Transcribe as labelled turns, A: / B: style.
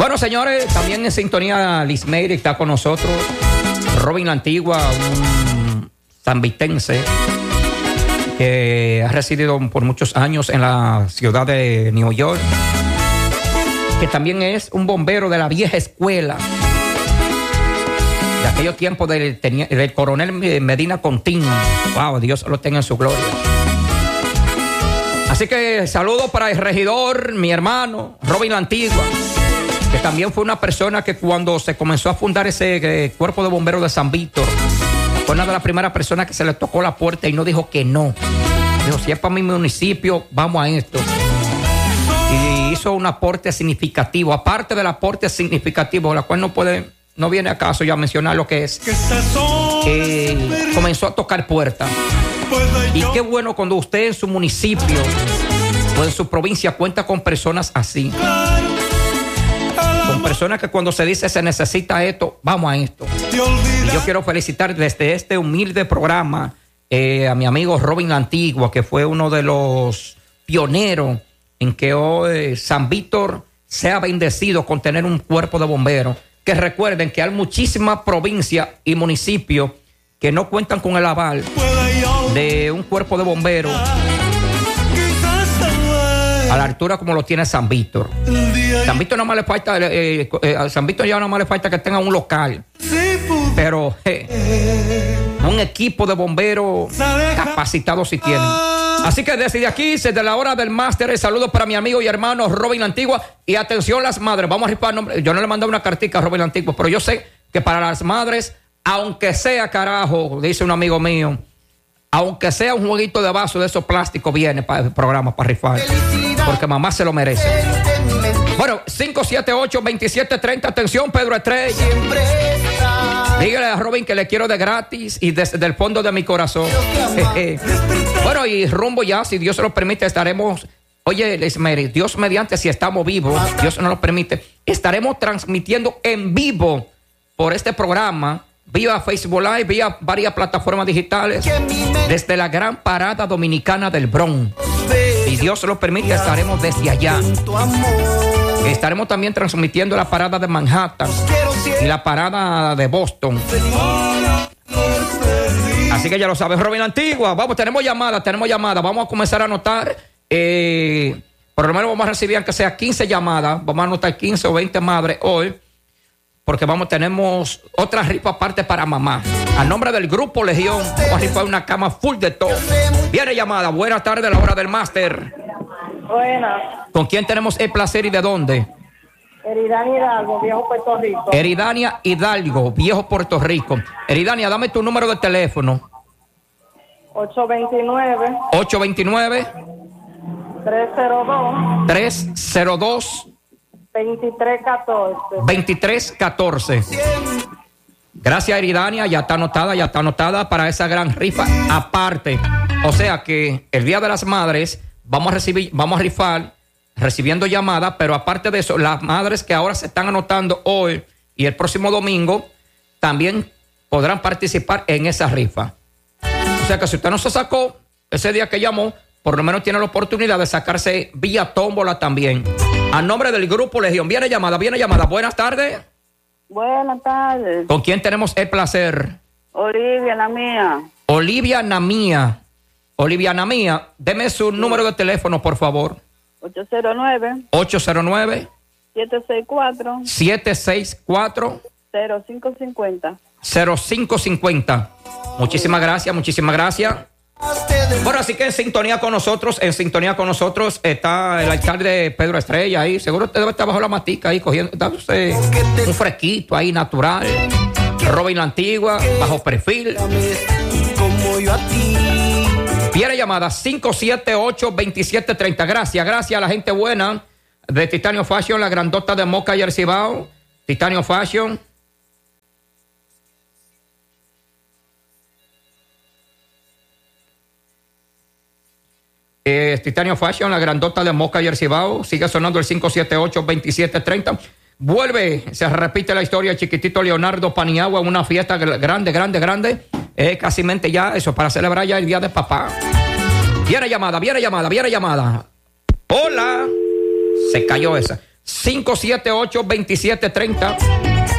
A: Bueno, señores, también en sintonía Lismeire está con nosotros. Robin La Antigua, un sanvitense que ha residido por muchos años en la ciudad de New York, que también es un bombero de la vieja escuela, de aquellos tiempos del coronel Medina Contín. Wow, Dios lo tenga en su gloria. Así que saludo para el regidor, mi hermano, Robin La Antigua, que también fue una persona que cuando se comenzó a fundar ese cuerpo de bomberos de San Víctor, fue una de las primeras personas que se le tocó la puerta y no dijo que no. Dijo, si es para mi municipio, vamos a esto. Y hizo un aporte significativo, aparte del aporte significativo, la cual no viene a caso ya mencionar lo que es. Comenzó a tocar puertas. Y qué bueno cuando usted en su municipio o en su provincia cuenta con personas así. Con personas que cuando se dice se necesita esto, vamos a esto. Y yo quiero felicitar desde este humilde programa a mi amigo Robin La Antigua, que fue uno de los pioneros en que hoy San Víctor sea bendecido con tener un cuerpo de bomberos. Que recuerden que hay muchísimas provincias y municipios que no cuentan con el aval de un cuerpo de bomberos a la altura como lo tiene San Víctor. San Víctor nada más le falta, a San Víctor ya nada más le falta que tenga un local, pero un equipo de bomberos capacitados si tienen. Así que desde aquí, desde la hora del máster, saludos para mi amigo y hermano Robin La Antigua. Y atención las madres, vamos a rifar nombre. Yo no le mandé una cartica a Robin La Antigua, pero yo sé que para las madres, aunque sea carajo, dice un amigo mío, aunque sea un jueguito de vaso de esos plásticos, viene para el programa, para rifar. Porque mamá se lo merece. Bueno, 578-2730, atención, Pedro Estrella. Dígale a Robin que le quiero de gratis y desde el fondo de mi corazón. Bueno, y rumbo ya, si Dios se lo permite, estaremos... Oye, Lismeire, Dios mediante, si estamos vivos, Dios nos lo permite, estaremos transmitiendo en vivo por este programa, vía Facebook Live, vía varias plataformas digitales, desde la gran parada dominicana del Bronx. Si Dios se lo permite, estaremos desde allá. Estaremos también transmitiendo la parada de Manhattan y la parada de Boston. Así que ya lo sabes, Robin Antigua. Vamos, tenemos llamada. Vamos a comenzar a anotar. Por lo menos vamos a recibir, aunque sea 15 llamadas. Vamos a anotar 15 o 20 madres hoy. Porque tenemos otra rifa aparte para mamá. A nombre del Grupo Legión, vamos a rifar una cama full de todo. Viene llamada. Buenas tardes, la hora del máster.
B: Buenas.
A: ¿Con quién tenemos el placer y de dónde?
B: Eridania Hidalgo, Viejo Puerto Rico.
A: Eridania Hidalgo, Viejo Puerto Rico. Eridania, dame tu número de teléfono.
B: 829. 302. 2314. Gracias, Eridania, ya está anotada para esa gran rifa aparte. O sea que el Día de las Madres vamos a rifar recibiendo llamadas, pero aparte de eso, las madres que ahora se están anotando hoy y el próximo domingo también podrán participar en esa rifa. O sea que si usted no se sacó ese día que llamó, por lo menos tiene la oportunidad de sacarse vía tómbola también. A nombre del Grupo Legión. Viene llamada. Buenas tardes. Buenas tardes.
A: ¿Con quién tenemos el placer?
B: Olivia Namía.
A: Olivia Namía, deme su número de teléfono, por favor.
B: 809.
A: 764. 0550. Muchísimas gracias. Bueno, así que en sintonía con nosotros está el alcalde Pedro Estrella ahí. Seguro usted debe estar bajo la matica ahí dándose un fresquito ahí natural. Robin La Antigua, bajo perfil. Viene llamada 578-2730. Gracias a la gente buena de Titanio Fashion, la grandota de Moca y Arcibao. Titanio Fashion. Titanio Fashion, la grandota de Moca y Arcibao. Sigue sonando el 578-2730. Se repite la historia de chiquitito Leonardo Paniagua en una fiesta grande. Casi mente ya eso, para celebrar ya el día de papá. Viene llamada. Hola. Se cayó esa.
B: 578-2730.